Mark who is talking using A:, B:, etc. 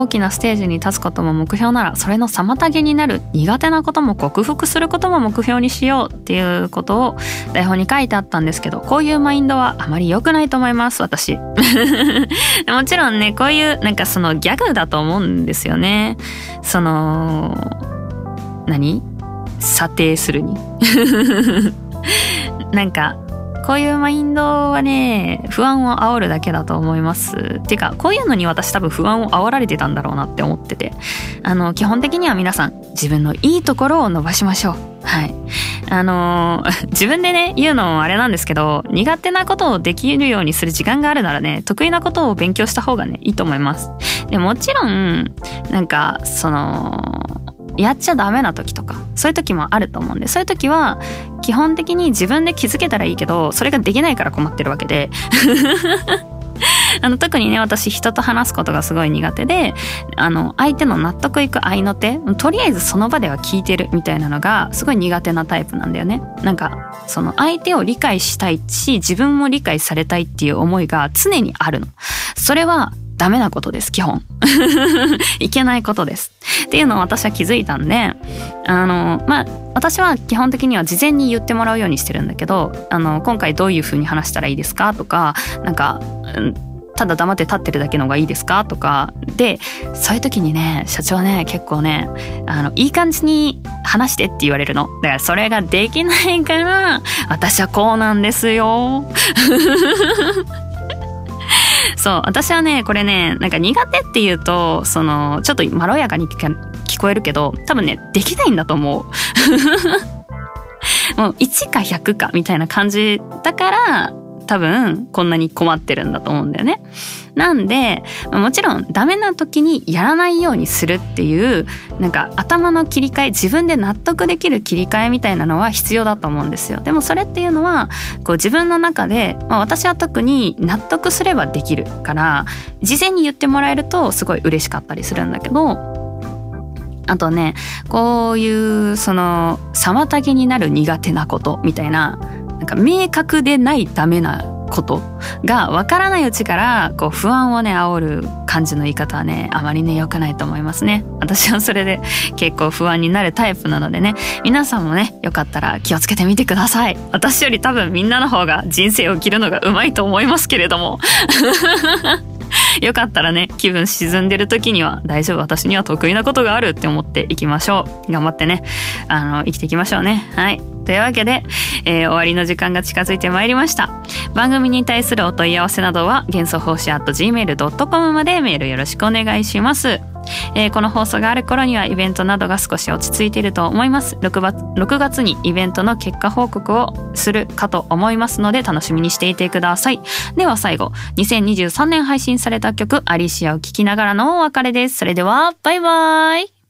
A: 大きなステージに立つことも目標なら、それの妨げになる苦手なことも克服することも目標にしようっていうことを台本に書いてあったんですけど、こういうマインドはあまり良くないと思います、私。もちろんね、こういうなんかそのギャグだと思うんですよね。その、査定するに。なんか、こういうマインドはね、不安を煽るだけだと思います。っていうか、こういうのに私多分不安を煽られてたんだろうなって思ってて。基本的には皆さん、自分のいいところを伸ばしましょう。はい。自分でね、言うのもあれなんですけど、苦手なことをできるようにする時間があるならね、得意なことを勉強した方がね、いいと思います。で、もちろん、なんか、やっちゃダメな時とか、そういう時もあると思うんで、そういう時は基本的に自分で気づけたらいいけど、それができないから困ってるわけで特にね、私人と話すことがすごい苦手で、相手の納得いく合いの手、とりあえずその場では聞いてるみたいなのがすごい苦手なタイプなんだよね。なんかその相手を理解したいし、自分も理解されたいっていう思いが常にあるの。それはダメなことです、基本。いけないことです。っていうのを私は気づいたんで、私は基本的には事前に言ってもらうようにしてるんだけど、今回どういう風に話したらいいですかとか、なんか、ただ黙って立ってるだけの方がいいですかとか、で、そういう時にね、社長ね、結構ね、いい感じに話してって言われるの。だからそれができないから、私はこうなんですよ。そう、私はね、これね、なんか苦手って言うと、ちょっとまろやかに聞こえるけど、多分ね、できないんだと思う。もう1か100かみたいな感じだから、多分こんなに困ってるんだと思うんだよね。なんで、もちろんダメな時にやらないようにするっていう、なんか頭の切り替え、自分で納得できる切り替えみたいなのは必要だと思うんですよ。でもそれっていうのは、こう自分の中で、私は特に納得すればできるから、事前に言ってもらえるとすごい嬉しかったりするんだけど、あとね、こういう妨げになる苦手なことみたいな、なんか明確でないダメなことが分からないうちからこう不安をね煽る感じの言い方はね、あまりね良くないと思いますね。私はそれで結構不安になるタイプなのでね、皆さんもねよかったら気をつけてみてください。私より多分みんなの方が人生を生きるのがうまいと思いますけれどもよかったらね、気分沈んでる時には大丈夫、私には得意なことがあるって思っていきましょう。頑張ってね、生きていきましょうね。はい。というわけで、終わりの時間が近づいてまいりました。番組に対するお問い合わせなどは幻想放射@gmail.com までメールよろしくお願いします。この放送がある頃にはイベントなどが少し落ち着いていると思います。6月にイベントの結果報告をするかと思いますので楽しみにしていてください。では最後、2023年配信された曲アリシアを聴きながらのお別れです。それではバイバイ。